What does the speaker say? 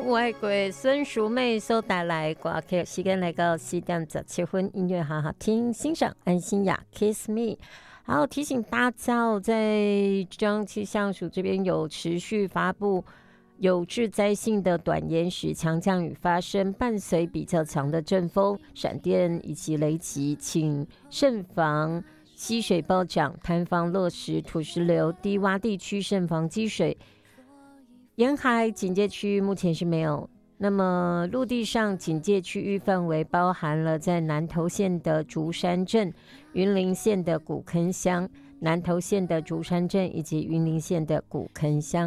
有爱过孙淑妹所带来歌曲，时间来到4:17，音乐好好听，欣赏安心雅 Kiss Me。好，提醒大家哦，在中央气象署这边有持续发布有致灾性的短延时强降雨发生，伴随比较强的阵风、闪电以及雷击，请慎防溪水暴涨、坍方落石、土石流，低洼地区慎防积水。沿海警戒区目前是没有，那么陆地上警戒区域范围包含了在南投县的竹山镇、云林县的古坑乡、南投县的竹山镇以及云林县的古坑乡。